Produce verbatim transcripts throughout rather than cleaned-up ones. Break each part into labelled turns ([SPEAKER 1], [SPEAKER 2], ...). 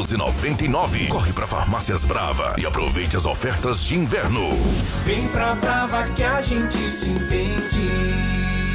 [SPEAKER 1] doze reais e noventa e nove centavos. Corre pra Farmácias Brava e aproveite as ofertas de inverno.
[SPEAKER 2] Vem pra Brava que a gente se entende.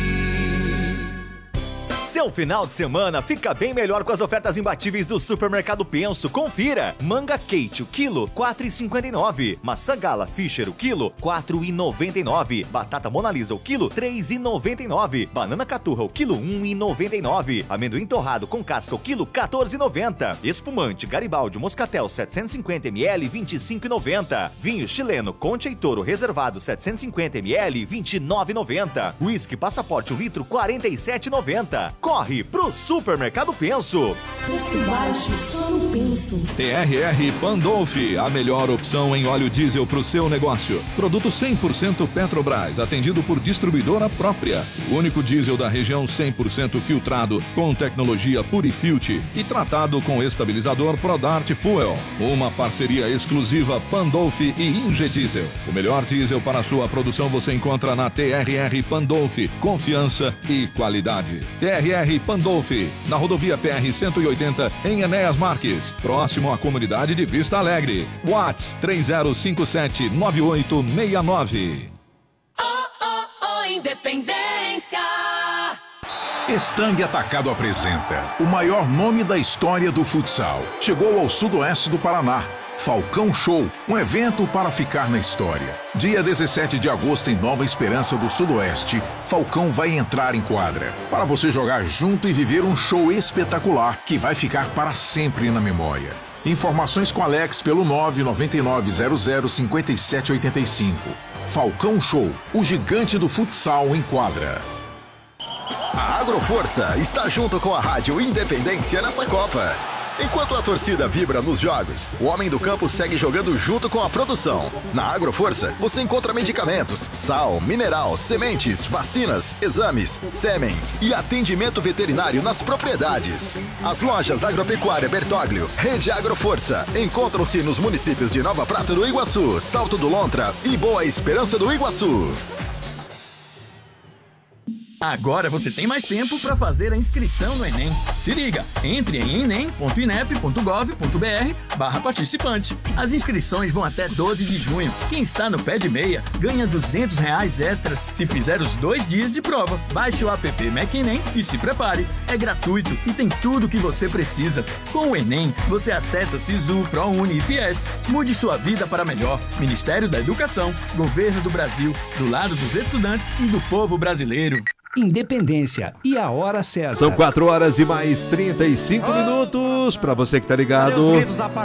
[SPEAKER 3] Seu final de semana fica bem melhor com as ofertas imbatíveis do Supermercado Penso. Confira. Manga Kate, o quilo, quatro reais e cinquenta e nove centavos. Maçã Gala Fischer, o quilo, quatro reais e noventa e nove centavos. Batata Mona Lisa, o quilo, três reais e noventa e nove centavos. Banana Caturra, o quilo, um real e noventa e nove centavos. Amendoim torrado com casca, o quilo, quatorze reais e noventa centavos. Espumante Garibaldi Moscatel setecentos e cinquenta mililitros, vinte e cinco reais e noventa centavos. Vinho chileno Concha e Toro reservado setecentos e cinquenta mililitros, vinte e nove reais e noventa centavos. Whisky Passaporte um litro, quarenta e sete reais e noventa centavos. Corre pro Supermercado Penso.
[SPEAKER 4] Preço baixo só no Penso.
[SPEAKER 5] T R R Pandolfi, a melhor opção em óleo diesel para o seu negócio. Produto cem por cento Petrobras, atendido por distribuidora própria. O único diesel da região cem por cento filtrado, com tecnologia Purifilt e tratado com estabilizador Prodart Fuel. Uma parceria exclusiva Pandolfi e Ingediesel. O melhor diesel para a sua produção você encontra na T R R Pandolfi. Confiança e qualidade. T R R Pandolfi, na rodovia P R cento e oitenta, em Enéas Marques, próximo à comunidade de Vista Alegre. WhatsApp três zero cinco sete nove oito seis nove.
[SPEAKER 4] Oh, oh, oh, Independência.
[SPEAKER 6] Estang Atacado apresenta o maior nome da história do futsal. Chegou ao sudoeste do Paraná. Falcão Show, um evento para ficar na história. Dia dezessete de agosto em Nova Esperança do Sudoeste, Falcão vai entrar em quadra para você jogar junto e viver um show espetacular que vai ficar para sempre na memória. Informações com Alex pelo nove nove nove zero zero cinco sete oito cinco. Falcão Show, o gigante do futsal em quadra.
[SPEAKER 7] A Agroforça está junto com a Rádio Independência nessa Copa. Enquanto a torcida vibra nos jogos, o homem do campo segue jogando junto com a produção. Na Agroforça, você encontra medicamentos, sal, mineral, sementes, vacinas, exames, sêmen e atendimento veterinário nas propriedades. As lojas Agropecuária Bertoglio, Rede Agroforça, encontram-se nos municípios de Nova Prata do Iguaçu, Salto do Lontra e Boa Esperança do Iguaçu.
[SPEAKER 8] Agora você tem mais tempo para fazer a inscrição no Enem. Se liga, entre em enem ponto inep ponto gov ponto br barra participante. As inscrições vão até doze de junho. Quem está no pé de meia ganha duzentos reais extras se fizer os dois dias de prova. Baixe o app MacEnem e se prepare. É gratuito e tem tudo o que você precisa. Com o Enem, você acessa Sisu, ProUni e Fies. Mude sua vida para melhor. Ministério da Educação, Governo do Brasil, do lado dos estudantes e do povo brasileiro.
[SPEAKER 9] Independência e a hora certa.
[SPEAKER 10] São quatro horas e mais trinta e cinco minutos. Para você que tá ligado